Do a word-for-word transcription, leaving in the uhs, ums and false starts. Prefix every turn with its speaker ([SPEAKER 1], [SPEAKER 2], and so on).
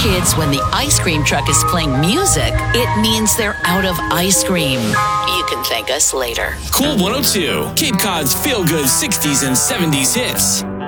[SPEAKER 1] kids, when the ice cream truck is playing music, it means they're out of ice cream. You can thank us later.
[SPEAKER 2] Cool one oh two, Cape Cod's feel-good sixties and seventies hits.